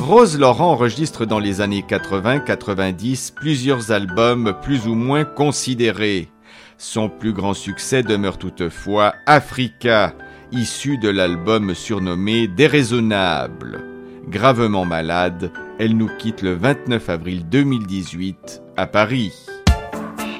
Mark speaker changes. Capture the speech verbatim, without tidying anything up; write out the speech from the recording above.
Speaker 1: Rose Laurent enregistre dans les années quatre-vingts quatre-vingt-dix plusieurs albums plus ou moins considérés. Son plus grand succès demeure toutefois Africa, issu de l'album surnommé Déraisonnable. Gravement malade, elle nous quitte le vingt-neuf avril deux mille dix-huit à Paris.